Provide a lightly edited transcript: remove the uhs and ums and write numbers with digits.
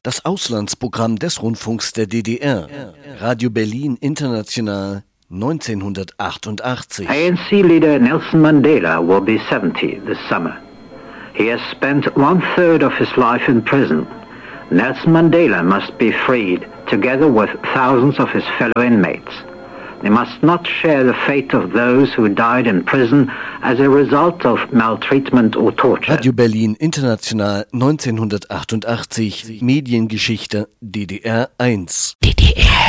Das Auslandsprogramm des Rundfunks der DDR. Radio Berlin International 1988. ANC leader Nelson Mandela will be 70 this summer. He has spent 1/3 of his life in prison. Nelson Mandela must be freed, together with thousands of his fellow inmates. They must not share the fate of those who died in prison as a result of maltreatment or torture. Radio Berlin International 1988. Mediengeschichte DDR 1.